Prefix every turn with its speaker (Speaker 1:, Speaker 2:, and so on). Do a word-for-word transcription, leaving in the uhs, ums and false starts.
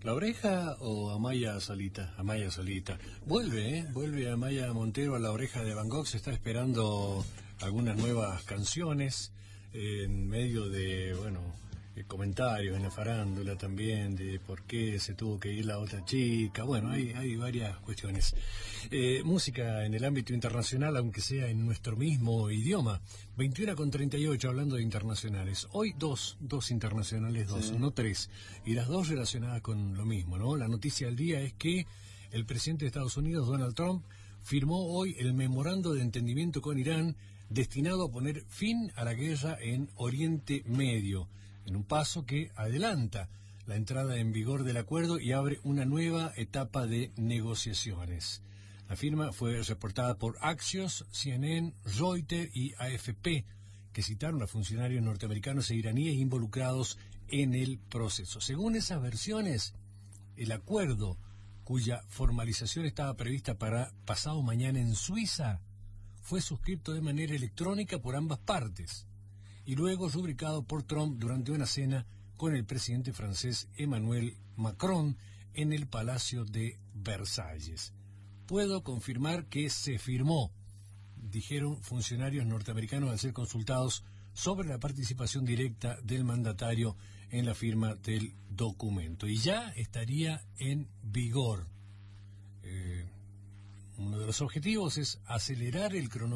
Speaker 1: ¿La Oreja o Amaya solita? Amaya solita. Vuelve, ¿eh? Vuelve Amaya Montero a La Oreja de Van Gogh. Se está esperando algunas nuevas canciones eh, en medio de, bueno, eh, comentarios en la farándula también de por qué se tuvo que ir la otra chica. Bueno, hay, hay varias cuestiones. Eh, música en el ámbito internacional, aunque sea en nuestro mismo idioma. veintiuno con treinta y ocho, hablando de internacionales. Hoy dos, dos internacionales, dos, sí. No tres. Y las dos relacionadas con lo mismo, ¿no? La noticia del día es que el presidente de Estados Unidos, Donald Trump, firmó hoy el memorando de entendimiento con Irán destinado a poner fin a la guerra en Oriente Medio, en un paso que adelanta la entrada en vigor del acuerdo y abre una nueva etapa de negociaciones. La firma fue reportada por Axios, C N N, Reuters y A F P, que citaron a funcionarios norteamericanos e iraníes involucrados en el proceso. Según esas versiones, el acuerdo, cuya formalización estaba prevista para pasado mañana en Suiza, fue suscrito de manera electrónica por ambas partes y luego rubricado por Trump durante una cena con el presidente francés Emmanuel Macron en el Palacio de Versalles. Puedo confirmar que se firmó, dijeron funcionarios norteamericanos al ser consultados sobre la participación directa del mandatario en la firma del documento. Y ya estaría en vigor. Eh, uno de los objetivos es acelerar el cronograma